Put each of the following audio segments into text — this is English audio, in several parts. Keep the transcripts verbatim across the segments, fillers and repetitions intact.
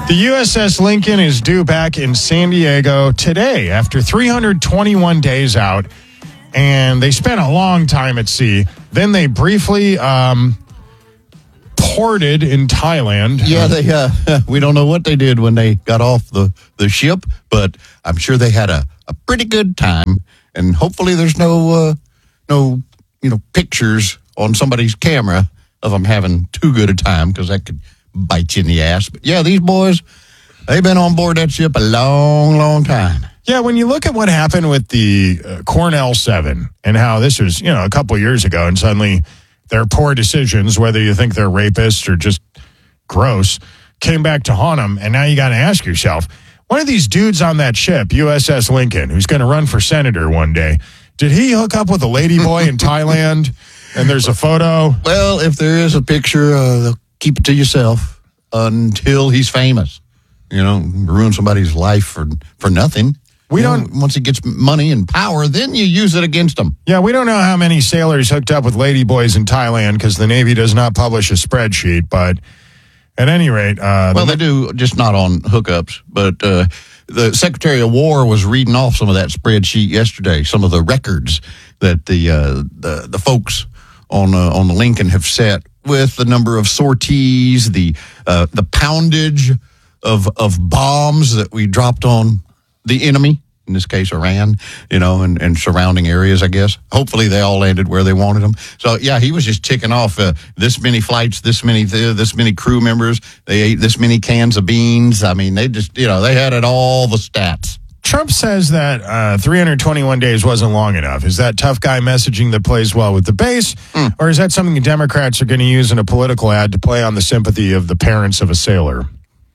The U S S Lincoln is due back in San Diego today after three hundred twenty-one days out, and they spent a long time at sea. Then they briefly um, ported in Thailand. Yeah, they. Uh, we don't know what they did when they got off the, the ship, but I'm sure they had a, a pretty good time. And hopefully, there's no uh, no you know pictures on somebody's camera of them having too good a time, because that could bite you in the ass. But yeah, these boys, they've been on board that ship a long, long time. Yeah, when you look at what happened with the uh, Cornell seven and how this was, you know, a couple of years ago, and suddenly their poor decisions, whether you think they're rapists or just gross, came back to haunt them. And now you got to ask yourself, one of these dudes on that ship, U S S Lincoln, who's going to run for senator one day, did he hook up with a ladyboy in Thailand? And there's a photo. Well, if there is a picture, uh, keep it to yourself until he's famous. You know, ruin somebody's life for for nothing. We you don't. Know, once he gets money and power, then you use it against him. Yeah, we don't know how many sailors hooked up with ladyboys in Thailand because the Navy does not publish a spreadsheet. But at any rate, uh, well, the, they do, just not on hookups. But uh, the Secretary of War was reading off some of that spreadsheet yesterday. Some of the records that the uh, the, the folks on uh, on the Lincoln have set with the number of sorties, the uh, the poundage of of bombs that we dropped on the enemy, in this case Iran, you know, and, and surrounding areas, I guess. Hopefully they all landed where they wanted them. So, yeah, he was just ticking off uh, this many flights, this many th- this many crew members. They ate this many cans of beans. I mean, they just, you know, they had it all the stats. Trump says that uh, three hundred twenty-one days wasn't long enough. Is that tough guy messaging that plays well with the base? Mm. Or is that something the Democrats are going to use in a political ad to play on the sympathy of the parents of a sailor?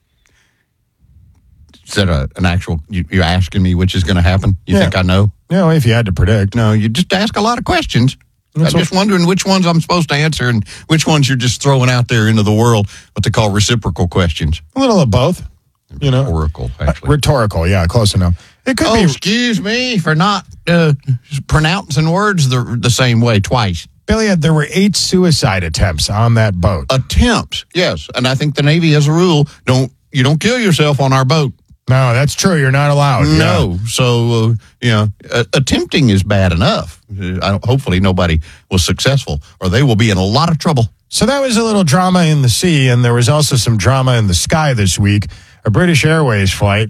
Is that a, an actual, you, you're asking me which is going to happen? You yeah. think I know? No, if you had to predict. No, you just ask a lot of questions. That's I'm just wondering which ones I'm supposed to answer and which ones you're just throwing out there into the world, what they call reciprocal questions. A little of both. You know, rhetorical, actually. Uh, rhetorical, yeah, close enough. It could oh, be. Excuse me for not uh, pronouncing words the, the same way twice. Billy, there were eight suicide attempts on that boat. Attempts, yes. And I think the Navy has a rule, don't you don't kill yourself on our boat. No, that's true. You're not allowed. No. Yeah. So, uh, you know, uh, attempting is bad enough. Uh, I, hopefully nobody was successful, or they will be in a lot of trouble. So that was a little drama in the sea, and there was also some drama in the sky this week. A British Airways flight,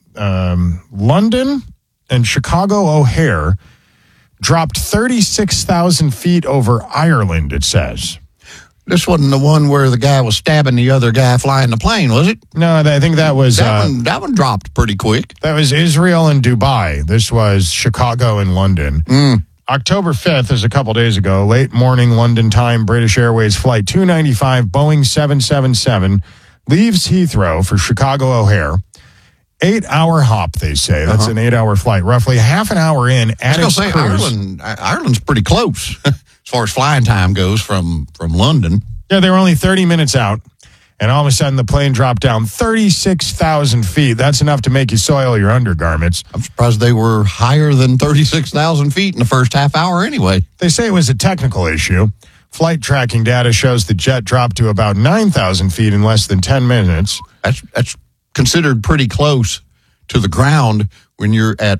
um, London and Chicago O'Hare, dropped thirty-six thousand feet over Ireland, it says. This wasn't the one where the guy was stabbing the other guy flying the plane, was it? No, I think that was... That, uh, one, that one dropped pretty quick. That was Israel and Dubai. This was Chicago and London. Mm. October fifth is a couple days ago. Late morning London time, British Airways Flight two ninety-five, Boeing seven seventy-seven, leaves Heathrow for Chicago O'Hare. Eight-hour hop, they say. That's uh-huh. an eight-hour flight. Roughly half an hour in at its say, cruise. Ireland, Ireland's pretty close as far as flying time goes from, from London. Yeah, they were only thirty minutes out, and all of a sudden the plane dropped down thirty-six thousand feet. That's enough to make you soil your undergarments. I'm surprised they were higher than thirty-six thousand feet in the first half hour anyway. They say it was a technical issue. Flight tracking data shows the jet dropped to about nine thousand feet in less than ten minutes. That's that's considered pretty close to the ground when you're at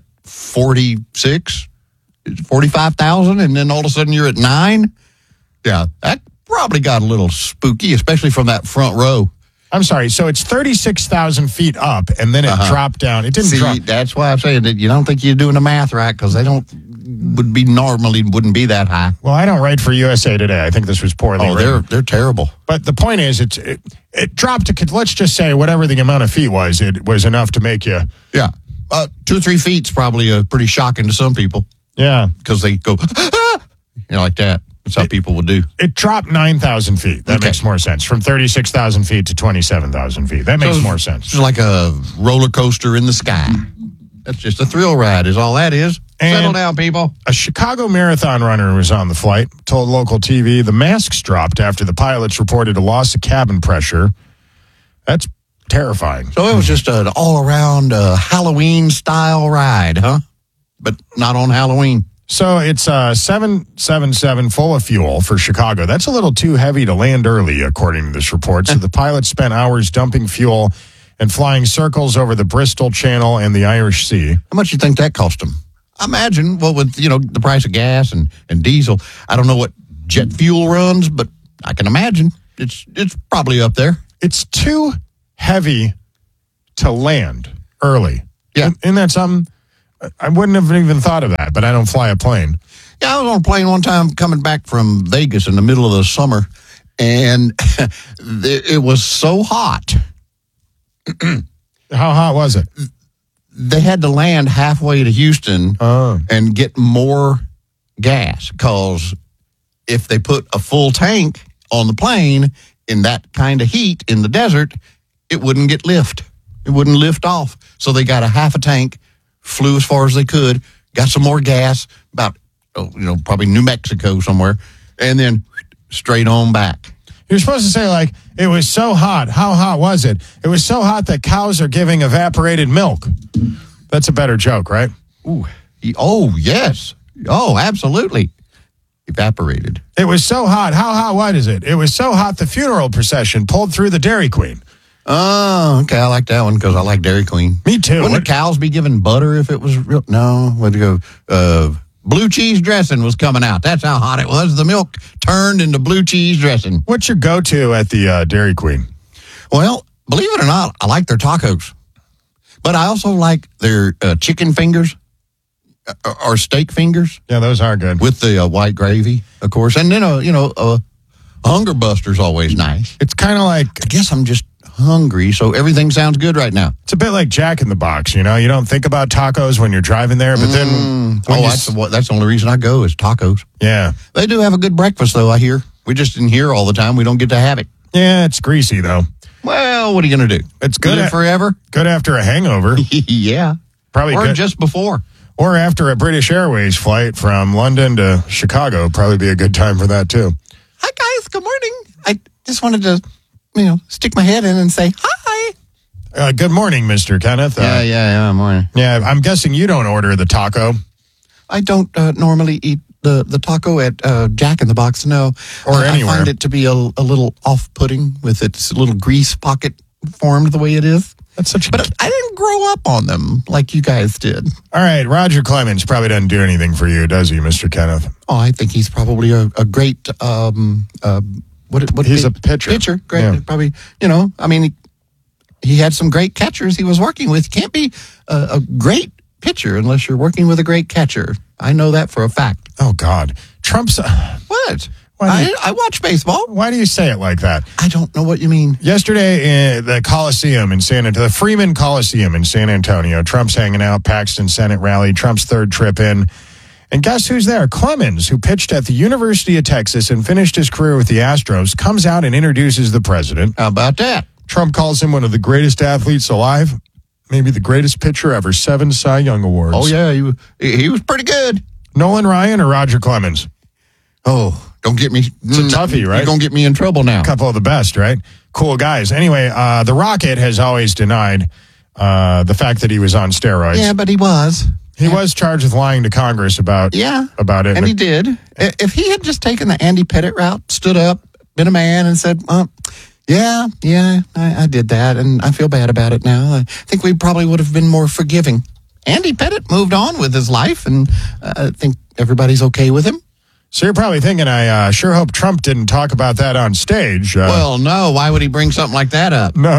forty-six, forty-five thousand, and then all of a sudden you're at nine. Yeah, that probably got a little spooky, especially from that front row. I'm sorry, so it's thirty-six thousand feet up, and then it uh-huh. dropped down. It didn't See, drop. That's why I'm saying that you don't think you're doing the math right, because they don't, would be normally, wouldn't be that high. Well, I don't write for U S A Today. I think this was poorly Oh, written. they're, they're terrible. But the point is, it's, it, it dropped to, let's just say, whatever the amount of feet was, it was enough to make you... Yeah, uh, two or three feet's probably uh, pretty shocking to some people. Yeah. Because they go, you know, like that. That's how it, people would do. It dropped nine thousand feet. That okay. makes more sense. From thirty-six thousand feet to twenty-seven thousand feet. That makes so more sense. It's like a roller coaster in the sky. That's just a thrill ride is all that is. And settle down, people. A Chicago marathon runner was on the flight, told local T V the masks dropped after the pilots reported a loss of cabin pressure. That's terrifying. So it was just an all-around uh, Halloween-style ride, huh? But not on Halloween. So it's uh, seven seventy-seven full of fuel for Chicago. That's a little too heavy to land early, according to this report. So the pilots spent hours dumping fuel and flying circles over the Bristol Channel and the Irish Sea. How much do you think that cost them? Imagine, well, with, you know, the price of gas and, and diesel, I don't know what jet fuel runs, but I can imagine it's it's probably up there. It's too heavy to land early. Yeah. Isn't that something? I wouldn't have even thought of that, but I don't fly a plane. Yeah, I was on a plane one time coming back from Vegas in the middle of the summer, and it was so hot. How hot was it? They had to land halfway to Houston Oh. and get more gas, because if they put a full tank on the plane in that kind of heat in the desert, it wouldn't get lift. It wouldn't lift off. So they got a half a tank, flew as far as they could, got some more gas, about, oh, you know, probably New Mexico somewhere, and then straight on back. You're supposed to say, like, it was so hot. How hot was it? It was so hot that cows are giving evaporated milk. That's a better joke, right? Ooh. Oh, yes. Oh, absolutely. Evaporated. It was so hot. How hot was it? It was so hot the funeral procession pulled through the Dairy Queen. Oh, okay. I like that one because I like Dairy Queen. Me too. Wouldn't What- the cows be giving butter if it was real? No. Where'd it go? Uh, blue cheese dressing was coming out. That's how hot it was. The milk turned into blue cheese dressing. What's your go-to at the uh, Dairy Queen? Well, believe it or not, I like their tacos. But I also like their uh, chicken fingers uh, or steak fingers Yeah, those are good. with the uh, white gravy, of course. And then, uh, you know, uh, Hunger Buster's always nice. It's kind of like, I guess I'm just hungry, so everything sounds good right now. it's a bit like Jack in the Box, you know? You don't think about tacos when you're driving there, but then... when Oh, you that's, s- the, that's the only reason I go is tacos. yeah. They do have a good breakfast, though, I hear. We just didn't hear all the time. We don't get to have it. Yeah, it's greasy, though. Well, what are you going to do? It's good Live at- forever? Good after a hangover. Yeah. Probably Or good. just before. Or after a British Airways flight from London to Chicago. Probably be a good time for that, too. Hi, guys. Good morning. I just wanted to, you know, stick my head in and say hi. Uh, good morning, Mister Kenneth. Uh, yeah, yeah, morning. yeah, I'm guessing you don't order the taco. I don't uh, normally eat the, the taco at uh, Jack in the Box, no. Or I, anywhere. I find it to be a, a little off-putting with its little grease pocket formed the way it is. That's such a... But I didn't grow up on them like you guys did. All right, Roger Clemens probably doesn't do anything for you, does he, Mister Kenneth? Oh, I think he's probably a, a great, um, uh, what, what He's they- a pitcher. Pitcher, great. Yeah. Probably, you know, I mean, he, he had some great catchers he was working with. You can't be a, a great pitcher unless you're working with a great catcher. I know that for a fact. Oh, God. Trump's... What? Why do you- I, I watch baseball. Why do you say it like that? I don't know what you mean. Yesterday, in the Coliseum in San Antonio, the Freeman Coliseum in San Antonio, Trump's hanging out, Paxton Senate rally, Trump's third trip in. And guess who's there? Clemens, who pitched at the University of Texas and finished his career with the Astros, comes out and introduces the president. How about that? Trump calls him one of the greatest athletes alive, maybe the greatest pitcher ever, seven Cy Young Awards. Oh, yeah, he, he was pretty good. Nolan Ryan or Roger Clemens? Oh, don't get me. It's a toughie, right? You're going to get me in trouble now. A couple of the best, right? Cool guys. Anyway, uh, the Rocket has always denied uh, the fact that he was on steroids. Yeah, but he was. He was charged with lying to Congress about Yeah. about it. And he did. I- If he had just taken the Andy Pettit route, stood up, been a man, and said, uh, yeah, yeah, I, I did that, and I feel bad about it now, I think we probably would have been more forgiving. Andy Pettit moved on with his life, and uh, I think everybody's okay with him. So you're probably thinking, I uh, sure hope Trump didn't talk about that on stage. Uh, Well, no, why would he bring something like that up? no.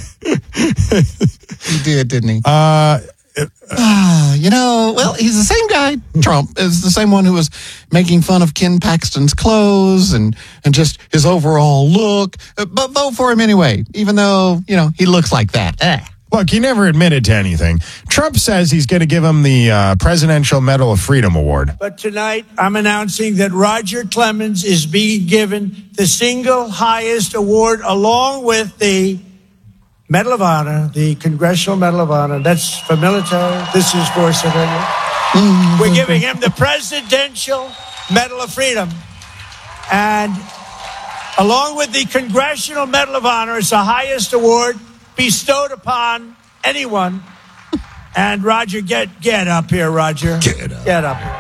He did, didn't he? Uh, Ah, you know, well, he's the same guy. Trump is the same one who was making fun of Ken Paxton's clothes and, and just his overall look. Uh, But vote for him anyway, even though, you know, he looks like that. Eh. look, he never admitted to anything. Trump says he's going to give him the uh, Presidential Medal of Freedom Award. But tonight, I'm announcing that Roger Clemens is being given the single highest award along with the Medal of Honor, the Congressional Medal of Honor. That's for military. This is for civilian. We're giving him the Presidential Medal of Freedom. And along with the Congressional Medal of Honor, it's the highest award bestowed upon anyone. And Roger, get get up here, Roger. Get up. Get up here.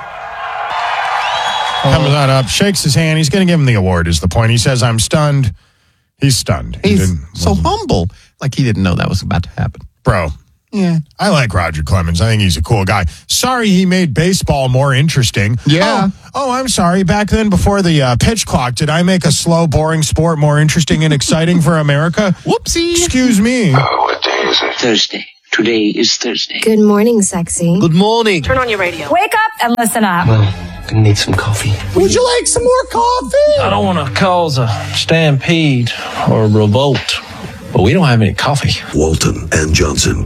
Comes on up, shakes his hand. He's going to give him the award, is the point. He says, I'm stunned. He's stunned. He He's didn't- so humble, like he didn't know that was about to happen. Bro, Yeah. I like Roger Clemens. I think he's a cool guy. Sorry he made baseball more interesting. Yeah. Oh, oh I'm sorry. Back then, before the uh, pitch clock, did I make a slow, boring sport more interesting and exciting for America? Whoopsie. Excuse me. Oh, what day is it? Thursday. Today is Thursday. Good morning, sexy. Good morning. Turn on your radio. Wake up and listen up. Well, gonna need some coffee. Would you like some more coffee? I don't want to cause a stampede or a revolt, but we don't have any coffee. Walton and Johnson.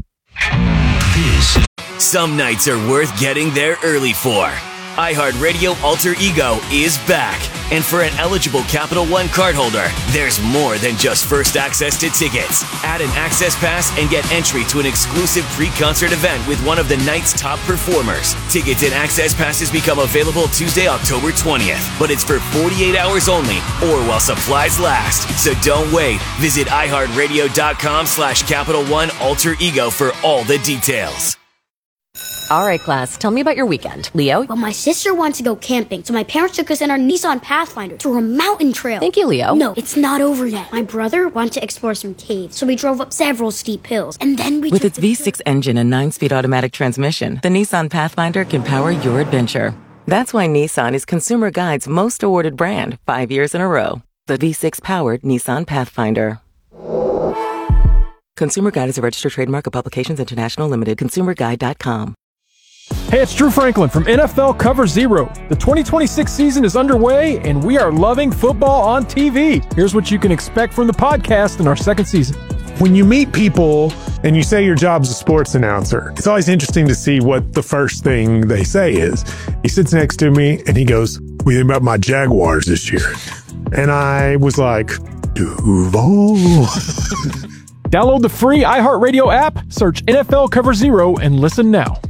Some nights are worth getting there early for. iHeartRadio Alter Ego is back. And for an eligible Capital One cardholder, there's more than just first access to tickets. Add an access pass and get entry to an exclusive pre-concert event with one of the night's top performers. Tickets and access passes become available Tuesday, October twentieth, but it's for forty-eight hours only or while supplies last. So don't wait. Visit iHeartRadio.com slash Capital One Alter Ego for all the details. All right, class, tell me about your weekend. Leo? Well, my sister wants to go camping, so my parents took us in our Nissan Pathfinder to a mountain trail. Thank you, Leo. No, it's not over yet. My brother wanted to explore some caves, so we drove up several steep hills, and then we With took its V six engine and nine-speed automatic transmission, the Nissan Pathfinder can power your adventure. That's why Nissan is Consumer Guide's most awarded brand, five years in a row. The V six-powered Nissan Pathfinder. Consumer Guide is a registered trademark of Publications International Limited. consumer guide dot com. Hey, it's Drew Franklin from N F L Cover Zero. The twenty twenty-six season is underway, and we are loving football on T V. Here's what you can expect from the podcast in our second season. When you meet people and you say your job's a sports announcer, it's always interesting to see what the first thing they say is. He sits next to me and he goes, "What do you think about my Jaguars this year?" And I was like, Duval. Download the free iHeartRadio app, search N F L Cover Zero, and listen now.